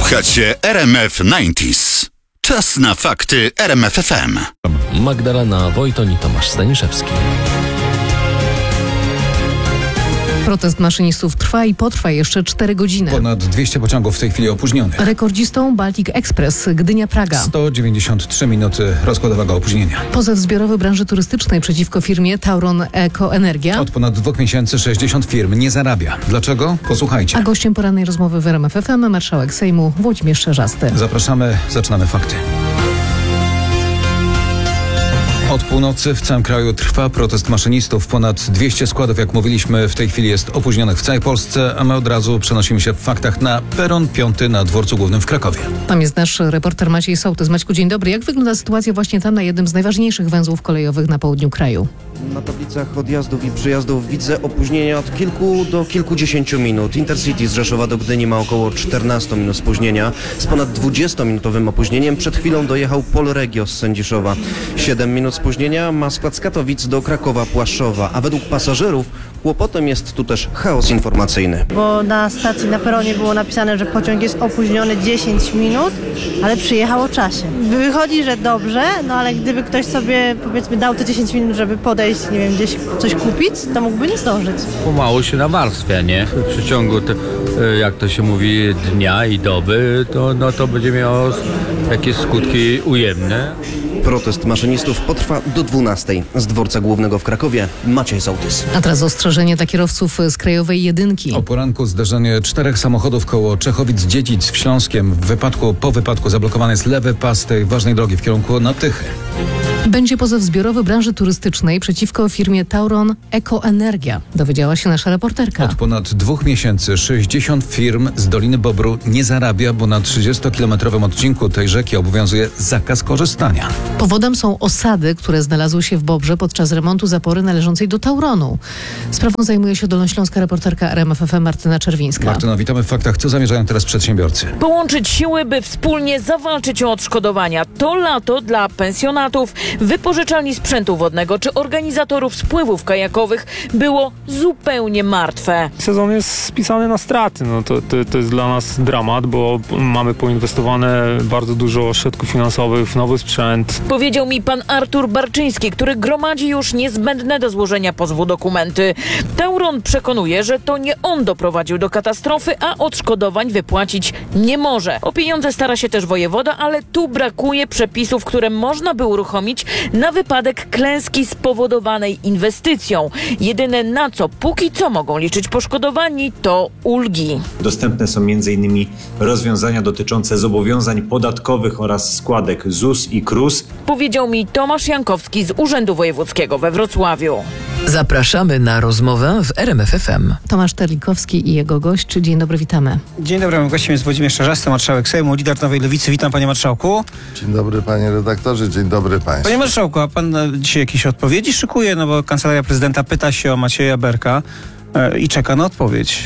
Słuchacie RMF 90s. Czas na fakty RMF FM. Magdalena Wojton i Tomasz Staniszewski. Protest maszynistów trwa i potrwa jeszcze 4 godziny. Ponad 200 pociągów w tej chwili opóźnionych. Rekordzistą Baltic Express Gdynia-Praga. 193 minuty rozkładowego opóźnienia. Pozew zbiorowy branży turystycznej przeciwko firmie Tauron Eco-Energia. Od ponad 2 miesięcy 60 firm nie zarabia. Dlaczego? Posłuchajcie. A gościem porannej rozmowy w RMF FM marszałek Sejmu Włodzimierz Czarzasty. Zapraszamy, zaczynamy fakty. Od północy w całym kraju trwa protest maszynistów. Ponad 200 składów, jak mówiliśmy, w tej chwili jest opóźnionych w całej Polsce, a my od razu przenosimy się w faktach na peron 5 na Dworcu Głównym w Krakowie. Tam jest nasz reporter Maciej Sołtys. Maćku, dzień dobry. Jak wygląda sytuacja właśnie tam na jednym z najważniejszych węzłów kolejowych na południu kraju? Na tablicach odjazdów i przyjazdów widzę opóźnienia od kilku do kilkudziesięciu minut. Intercity z Rzeszowa do Gdyni ma około 14 minut spóźnienia. Z ponad 20-minutowym opóźnieniem przed chwilą dojechał Polregio z Sędziszowa. 7 minut spóźnienia ma skład z Katowic do Krakowa-Płaszczowa, a według pasażerów kłopotem jest tu też chaos informacyjny. Bo na stacji, na peronie było napisane, że pociąg jest opóźniony 10 minut, ale przyjechał o czasie. Wychodzi, że dobrze, no ale gdyby ktoś sobie, powiedzmy, dał te 10 minut, żeby podejść, nie wiem, gdzieś coś kupić, to mógłby nie zdążyć. Pomału się nawarstwia, nie? W przeciągu, jak to się mówi, dnia i doby, to będzie miało jakieś skutki ujemne. Protest maszynistów potrwa do 12. Z Dworca Głównego w Krakowie Maciej Sołtys. A teraz ostrzeżenie dla kierowców z Krajowej Jedynki. O poranku zdarzenie 4 samochodów koło Czechowic-Dziedzic w Śląskiem. Po wypadku zablokowany jest lewy pas tej ważnej drogi w kierunku na Tychy. Będzie pozew zbiorowy branży turystycznej przeciwko firmie Tauron Eco-Energia. Dowiedziała się nasza reporterka. Od ponad 2 miesięcy 60 firm z Doliny Bobru nie zarabia, bo na 30-kilometrowym odcinku tej rzeki obowiązuje zakaz korzystania. Powodem są osady, które znalazły się w Bobrze podczas remontu zapory należącej do Tauronu. Sprawą zajmuje się dolnośląska reporterka RMF FM Martyna Czerwińska. Martyno, witamy w faktach. Co zamierzają teraz przedsiębiorcy? Połączyć siły, by wspólnie zawalczyć o odszkodowania. To lato dla pensjonatów, wypożyczalni sprzętu wodnego czy organizatorów spływów kajakowych było zupełnie martwe. Sezon jest spisany na straty. To jest dla nas dramat, bo mamy poinwestowane bardzo dużo środków finansowych w nowy sprzęt. Powiedział mi pan Artur Barczyński, który gromadzi już niezbędne do złożenia pozwu dokumenty. Tauron przekonuje, że to nie on doprowadził do katastrofy, a odszkodowań wypłacić nie może. O pieniądze stara się też wojewoda, ale tu brakuje przepisów, które można by uruchomić na wypadek klęski spowodowanej inwestycją. Jedyne, na co póki co mogą liczyć poszkodowani, to ulgi. Dostępne są m.in. rozwiązania dotyczące zobowiązań podatkowych oraz składek ZUS i KRUS. Powiedział mi Tomasz Jankowski z Urzędu Wojewódzkiego we Wrocławiu. Zapraszamy na rozmowę w RMF FM. Tomasz Terlikowski i jego gość. Dzień dobry, witamy. Dzień dobry, moim gościem jest Włodzimierz Czarzasty, marszałek Sejmu, lider Nowej Lewicy. Witam, panie marszałku. Dzień dobry, panie redaktorze, dzień dobry państwu. Panie marszałku, a pan dzisiaj jakieś odpowiedzi szykuje? No bo Kancelaria Prezydenta pyta się o Macieja Berka i czeka na odpowiedź.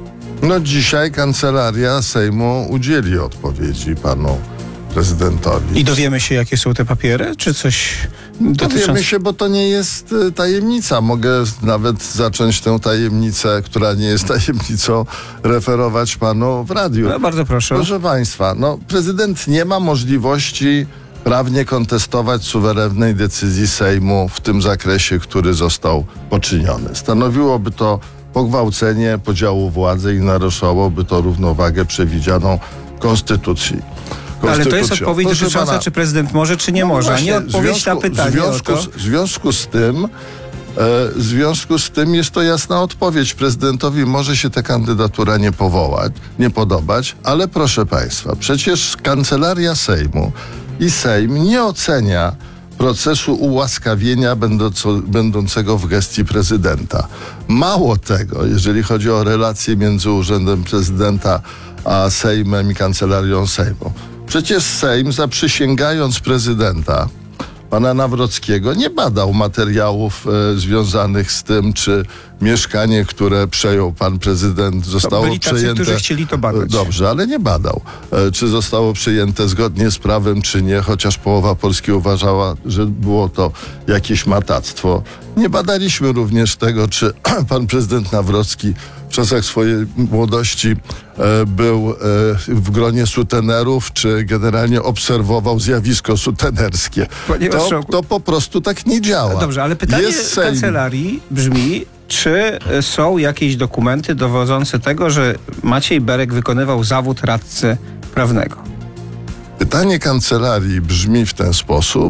No dzisiaj Kancelaria Sejmu udzieli odpowiedzi panu prezydentowi. I dowiemy się, jakie są te papiery, czy coś dowiemy się, bo to nie jest tajemnica. Mogę nawet zacząć tę tajemnicę, która nie jest tajemnicą, referować panu w radiu. No, bardzo proszę. Proszę państwa, prezydent nie ma możliwości prawnie kontestować suwerennej decyzji Sejmu w tym zakresie, który został poczyniony. Stanowiłoby to pogwałcenie podziału władzy i naruszałoby to równowagę przewidzianą Konstytucji. Ale to jest odpowiedź dotycząca, czy prezydent może, czy nie może, a nie odpowiedź na pytanie. W związku z tym jest to jasna odpowiedź. Prezydentowi może się ta kandydatura nie podobać, ale proszę państwa, przecież Kancelaria Sejmu i Sejm nie ocenia procesu ułaskawienia będącego w gestii prezydenta. Mało tego, jeżeli chodzi o relacje między Urzędem Prezydenta a Sejmem i Kancelarią Sejmu. Przecież Sejm, zaprzysięgając prezydenta, pana Nawrockiego, nie badał materiałów związanych z tym, czy mieszkanie, które przejął pan prezydent, zostało byli tacy, przejęte... którzy chcieli to badać. Dobrze, ale nie badał. Czy zostało przejęte zgodnie z prawem, czy nie, chociaż połowa Polski uważała, że było to jakieś matactwo. Nie badaliśmy również tego, czy pan prezydent Nawrocki w czasach swojej młodości był w gronie sutenerów, czy generalnie obserwował zjawisko sutenerskie. To po prostu tak nie działa. Dobrze, ale pytanie kancelarii brzmi, czy są jakieś dokumenty dowodzące tego, że Maciej Berek wykonywał zawód radcy prawnego? Pytanie kancelarii brzmi w ten sposób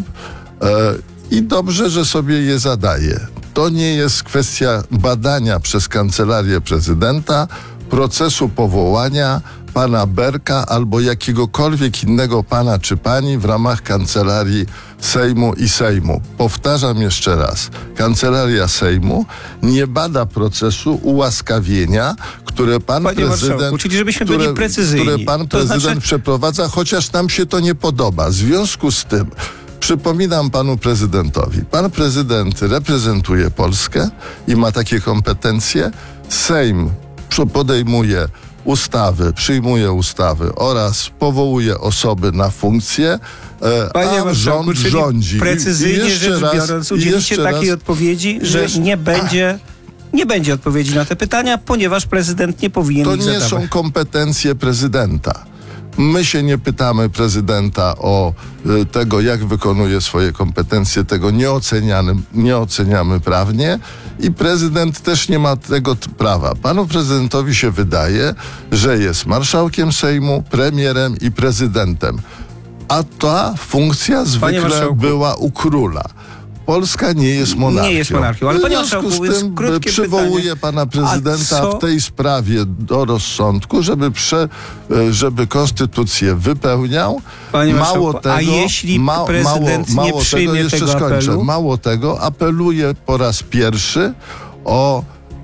i dobrze, że sobie je zadaje. To nie jest kwestia badania przez kancelarię prezydenta procesu powołania pana Berka albo jakiegokolwiek innego pana czy pani w ramach kancelarii Sejmu i Sejmu. Powtarzam jeszcze raz. Kancelaria Sejmu nie bada procesu ułaskawienia, które pan prezydent, czyli żebyśmy byli precyzyjni. Które pan prezydent przeprowadza, chociaż nam się to nie podoba. W związku z tym przypominam panu prezydentowi. Pan prezydent reprezentuje Polskę i ma takie kompetencje. Sejm podejmuje ustawy, przyjmuje ustawy oraz powołuje osoby na funkcje, a rząd rządzi. Precyzyjnie rzecz biorąc, udzielicie takiej odpowiedzi, że nie będzie odpowiedzi na te pytania, ponieważ prezydent nie powinien ich zadawać. To nie są kompetencje prezydenta. My się nie pytamy prezydenta o tego, jak wykonuje swoje kompetencje, tego nie oceniamy prawnie i prezydent też nie ma tego prawa. Panu prezydentowi się wydaje, że jest marszałkiem Sejmu, premierem i prezydentem, a ta funkcja zwykle była u króla. Polska nie jest monarchią. Nie jest monarchią, ale panie marszałku, w związku z tym przywołuję pana prezydenta w tej sprawie do rozsądku, żeby konstytucję wypełniał. Panie marszałku, a jeśli prezydent nie przyjmie tego apelu? Mało tego, apeluję po raz pierwszy o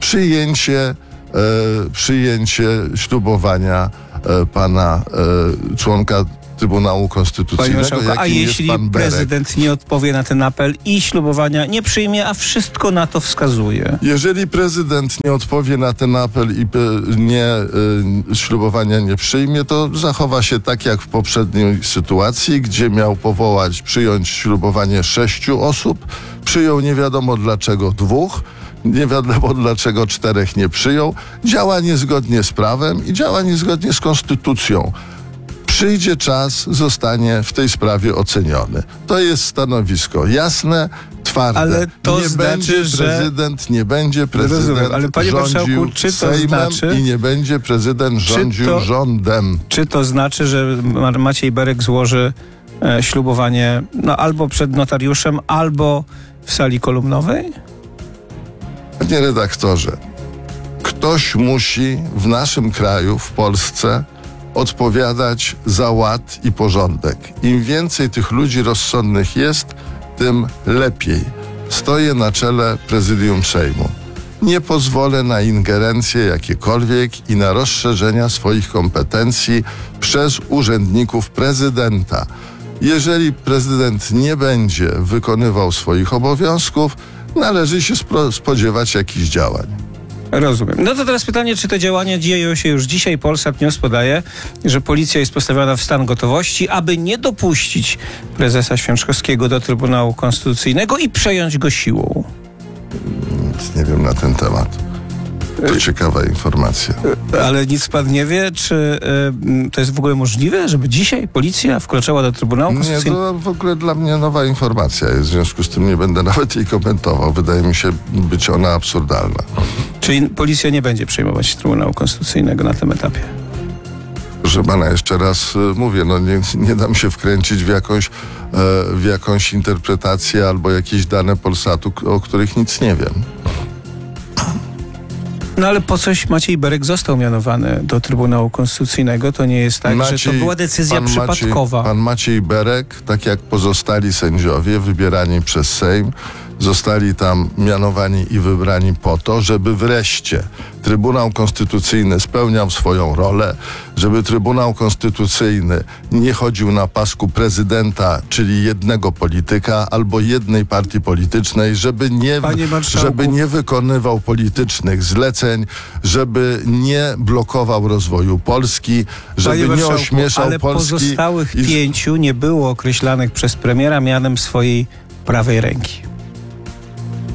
przyjęcie ślubowania pana członka Trybunału Konstytucyjnego, a jeśli prezydent nie odpowie na ten apel i ślubowania nie przyjmie, a wszystko na to wskazuje? Jeżeli prezydent nie odpowie na ten apel i ślubowania nie przyjmie, to zachowa się tak jak w poprzedniej sytuacji, gdzie miał przyjąć ślubowanie 6 osób, przyjął nie wiadomo dlaczego 2, nie wiadomo dlaczego 4 nie przyjął, działa niezgodnie z prawem i działa niezgodnie z konstytucją. Przyjdzie czas, zostanie w tej sprawie oceniony. To jest stanowisko jasne, twarde. Ale to prezydent nie będzie rządził Sejmem i nie będzie prezydent rządził rządem. Czy to znaczy, że Maciej Berek złoży ślubowanie albo przed notariuszem, albo w sali kolumnowej? Panie redaktorze, ktoś musi w naszym kraju, w Polsce, odpowiadać za ład i porządek. Im więcej tych ludzi rozsądnych jest, tym lepiej. Stoję na czele prezydium Sejmu. Nie pozwolę na ingerencje jakiekolwiek i na rozszerzenia swoich kompetencji przez urzędników prezydenta. Jeżeli prezydent nie będzie wykonywał swoich obowiązków, należy się spodziewać jakichś działań. Rozumiem. No to teraz pytanie, czy te działania dzieją się już dzisiaj? Polsat News podaje, że policja jest postawiona w stan gotowości, aby nie dopuścić prezesa Święczkowskiego do Trybunału Konstytucyjnego i przejąć go siłą. Nic nie wiem na ten temat. To ciekawa informacja. Ale nic pan nie wie, czy to jest w ogóle możliwe, żeby dzisiaj policja wkraczała do Trybunału Konstytucyjnego? Nie, to w ogóle dla mnie nowa informacja jest. W związku z tym nie będę nawet jej komentował. Wydaje mi się być ona absurdalna. Czyli policja nie będzie przejmować Trybunału Konstytucyjnego na tym etapie? Proszę pana, jeszcze raz mówię, nie dam się wkręcić w jakąś interpretację albo jakieś dane Polsatu, o których nic nie wiem. No ale po coś Maciej Berek został mianowany do Trybunału Konstytucyjnego? To nie jest tak, że to była decyzja przypadkowa. Pan Maciej Berek, tak jak pozostali sędziowie wybierani przez Sejm, zostali tam mianowani i wybrani po to, żeby wreszcie Trybunał Konstytucyjny spełniał swoją rolę, żeby Trybunał Konstytucyjny nie chodził na pasku prezydenta, czyli jednego polityka albo jednej partii politycznej, żeby nie wykonywał politycznych zleceń, żeby nie blokował rozwoju Polski, żeby nie ośmieszał ale Polski. Ale pozostałych 5 nie było określanych przez premiera mianem swojej prawej ręki.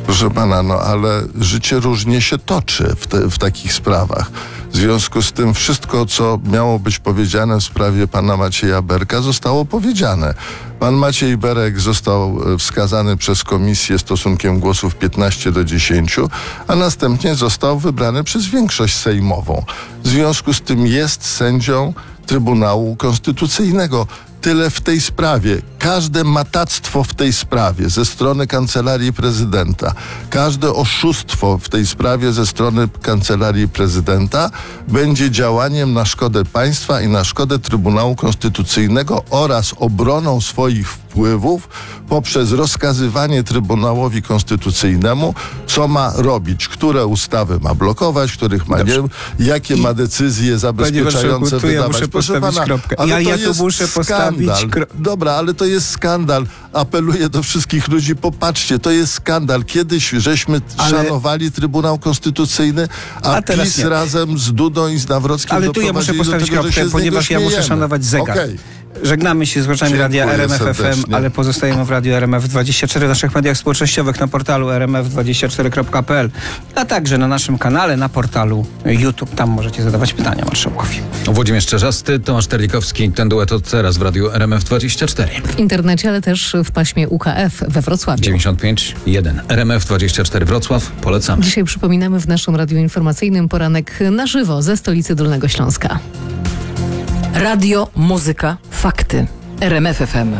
Proszę pana, no ale życie różnie się toczy w takich sprawach. W związku z tym wszystko, co miało być powiedziane w sprawie pana Macieja Berka, zostało powiedziane. Pan Maciej Berek został wskazany przez komisję stosunkiem głosów 15-10, a następnie został wybrany przez większość sejmową. W związku z tym jest sędzią Trybunału Konstytucyjnego. Tyle w tej sprawie. Każde matactwo w tej sprawie ze strony Kancelarii Prezydenta, każde oszustwo w tej sprawie ze strony Kancelarii Prezydenta będzie działaniem na szkodę państwa i na szkodę Trybunału Konstytucyjnego oraz obroną swoich wpływów poprzez rozkazywanie Trybunałowi Konstytucyjnemu, co ma robić, które ustawy ma blokować, których ma nie, jakie ma decyzje zabezpieczające wydawać. Ja muszę postawić kropkę. Ja tu muszę postawić Dobra, ale to jest skandal. Apeluję do wszystkich ludzi, popatrzcie, to jest skandal. Kiedyś żeśmy szanowali Trybunał Konstytucyjny, a PiS razem z Dudą i z Nawrockim ale tu ja muszę postawić kropkę, ponieważ ja muszę szanować zegar. Okay. Żegnamy się z słuchaczami Radia RMF FM, ale pozostajemy w Radiu RMF24, w naszych mediach społecznościowych, na portalu rmf24.pl, a także na naszym kanale, na portalu YouTube. Tam możecie zadawać pytania marszałkowi. Włodzimierz Czerzasty, Tomasz Terlikowski. Ten duet od teraz w Radiu RMF24. W internecie, ale też w paśmie UKF we Wrocławiu. 95.1. RMF24 Wrocław. Polecamy. Dzisiaj przypominamy w naszym radiu informacyjnym poranek na żywo ze stolicy Dolnego Śląska. Radio, muzyka, fakty. RMF FM.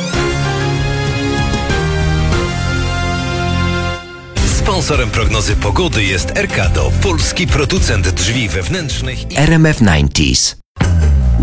Sponsorem prognozy pogody jest Erkado, polski producent drzwi wewnętrznych i RMF 90s.